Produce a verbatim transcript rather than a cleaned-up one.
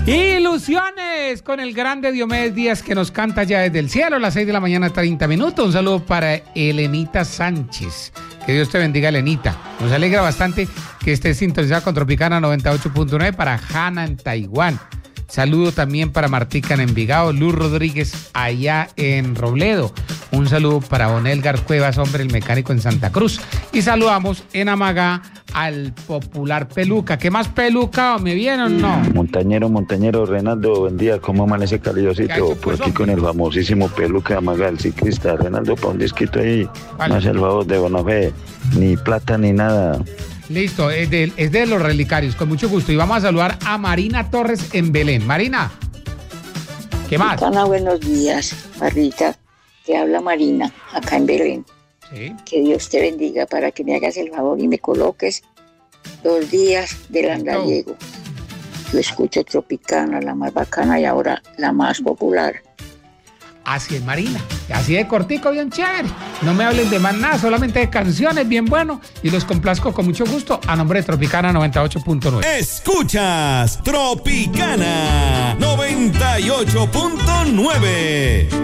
Ilusiones con el grande Diomedes Díaz que nos canta ya desde el cielo a las seis de la mañana, treinta minutos. Un saludo para Elenita Sánchez. Que Dios te bendiga, Elenita. Nos alegra bastante que estés sintonizada con Tropicana noventa y ocho punto nueve para Hanna en Taiwán. Saludo también para Martica en Envigado, Luz Rodríguez allá en Robledo. Un saludo para Don Elgar Cuevas, hombre, el mecánico en Santa Cruz. Y saludamos en Amagá al popular Peluca. ¿Qué más, Peluca? ¿Me viene o no? Montañero, montañero, Renaldo, buen día. ¿Cómo amanece calidosito? Por aquí con el famosísimo Peluca de Amagá, el ciclista. Renaldo, para un disquito ahí. Vale. No hace el favor de buena fe, ni plata ni nada. Listo, es de, es de los relicarios, con mucho gusto. Y vamos a saludar a Marina Torres en Belén. Marina, ¿qué más? Ana, buenos días, Marita. Te habla Marina, acá en Belén. Sí. Que Dios te bendiga para que me hagas el favor y me coloques dos días del andallego. Yo escucho Tropicana, la más bacana y ahora la más popular. Así es, Marina. Así de cortico, bien chévere. No me hablen de más nada, solamente de canciones, bien bueno. Y los complazco con mucho gusto a nombre de Tropicana noventa y ocho punto nueve. Escuchas Tropicana noventa y ocho punto nueve.